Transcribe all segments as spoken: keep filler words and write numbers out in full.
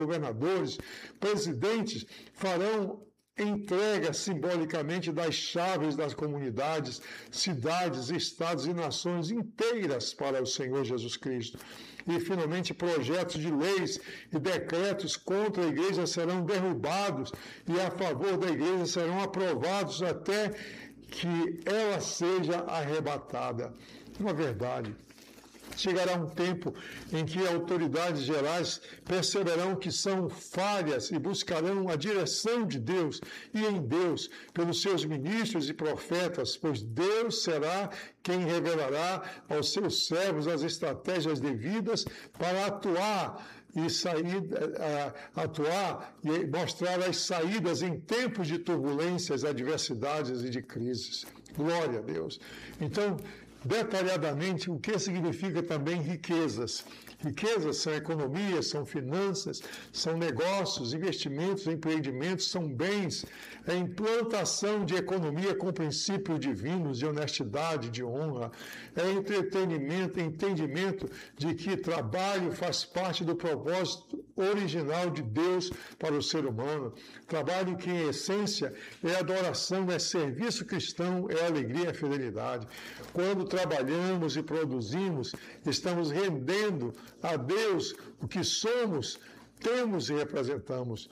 governadores, presidentes, farão entrega simbolicamente das chaves das comunidades, cidades, estados e nações inteiras para o Senhor Jesus Cristo. E, finalmente, projetos de leis e decretos contra a igreja serão derrubados e a favor da igreja serão aprovados até que ela seja arrebatada. Uma verdade. Chegará um tempo em que autoridades gerais perceberão que são falhas e buscarão a direção de Deus e em Deus pelos seus ministros e profetas, pois Deus será quem revelará aos seus servos as estratégias devidas para atuar e sair, uh, atuar e mostrar as saídas em tempos de turbulências, adversidades e de crises. Glória a Deus. Então, detalhadamente, o que significa também riquezas. Riquezas são economias, são finanças, são negócios, investimentos, empreendimentos, são bens, é implantação de economia com princípios divinos de honestidade, de honra, é entretenimento, entendimento de que trabalho faz parte do propósito original de Deus para o ser humano. Trabalho que, em essência, é adoração, é serviço cristão, é alegria, é fidelidade. Quando trabalhamos e produzimos, estamos rendendo a Deus o que somos, temos e representamos.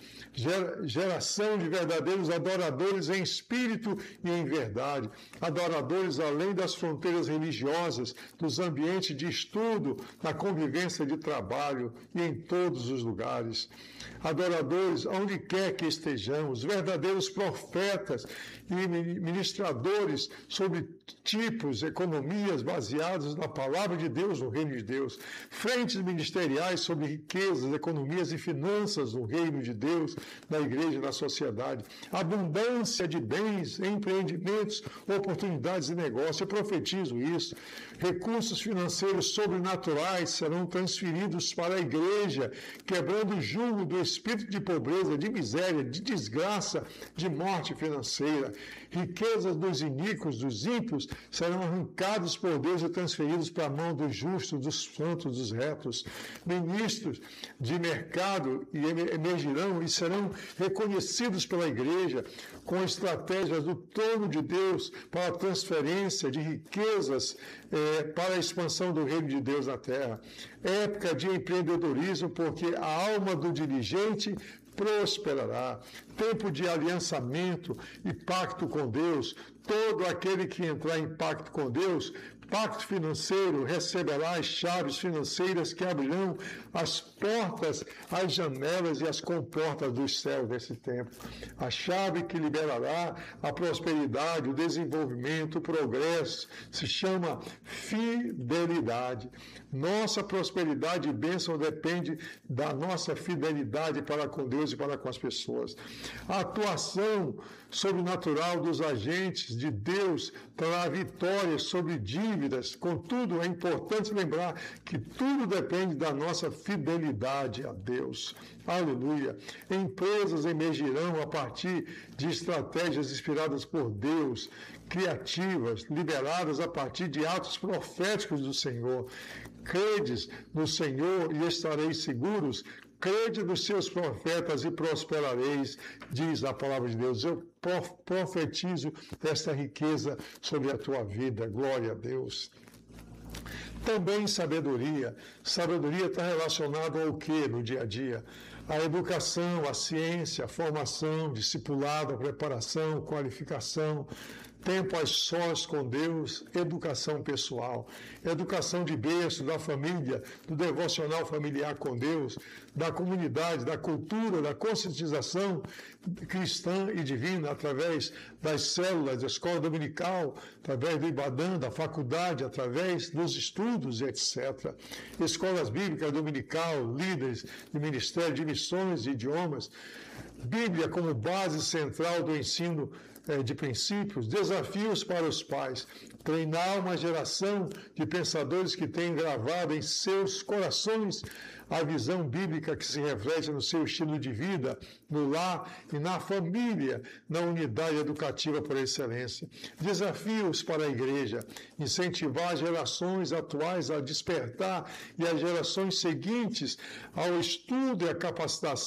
Geração de verdadeiros adoradores em espírito e em verdade. Adoradores além das fronteiras religiosas, dos ambientes de estudo, na convivência de trabalho e em todos os lugares. Adoradores onde quer que estejamos. Verdadeiros profetas e ministradores sobre tipos, economias baseadas na palavra de Deus, no reino de Deus. Frentes ministeriais sobre riquezas, economias e finanças no reino de Deus, na igreja e na sociedade. Abundância de bens, empreendimentos, oportunidades de negócio. Eu profetizo isso. Recursos financeiros sobrenaturais serão transferidos para a igreja, quebrando o jugo do espírito de pobreza, de miséria, de desgraça, de morte financeira. Riquezas dos iníquos, dos ímpios, serão arrancados por Deus e transferidos para a mão dos justos, dos santos, dos retos. Ministros de mercado e emergirão e serão reconhecidos pela igreja com estratégias do trono de Deus para a transferência de riquezas eh, para a expansão do reino de Deus na terra. Época de empreendedorismo, porque a alma do dirigente prosperará. Tempo de aliançamento e pacto com Deus. Todo aquele que entrar em pacto com Deus, pacto financeiro, receberá as chaves financeiras que abrirão as portas, as janelas e as comportas dos céus nesse tempo. A chave que liberará a prosperidade, o desenvolvimento, o progresso, se chama fidelidade. Nossa prosperidade e bênção depende da nossa fidelidade para com Deus e para com as pessoas. A atuação sobrenatural dos agentes de Deus trará vitórias sobre dívidas. Contudo, é importante lembrar que tudo depende da nossa fidelidade a Deus. Aleluia! Empresas emergirão a partir de estratégias inspiradas por Deus, criativas, liberadas a partir de atos proféticos do Senhor. Credes no Senhor e estareis seguros. Crede nos seus profetas e prosperareis, diz a palavra de Deus. Eu profetizo esta riqueza sobre a tua vida. Glória a Deus. Também sabedoria. Sabedoria está relacionada ao que no dia a dia? A educação, a ciência, a formação, discipulado, a preparação, qualificação, tempo a sós com Deus, educação pessoal, educação de berço, da família, do devocional familiar com Deus, da comunidade, da cultura, da conscientização cristã e divina, através das células, da escola dominical, através do Ibadã, da faculdade, através dos estudos, etcétera. Escolas bíblicas dominical, líderes de ministério de missões e idiomas, Bíblia como base central do ensino eh, de princípios, desafios para os pais, treinar uma geração de pensadores que tenham gravado em seus corações a visão bíblica que se reflete no seu estilo de vida, no lar e na família, na unidade educativa por excelência. Desafios para a igreja: incentivar as gerações atuais a despertar e as gerações seguintes ao estudo e à capacitação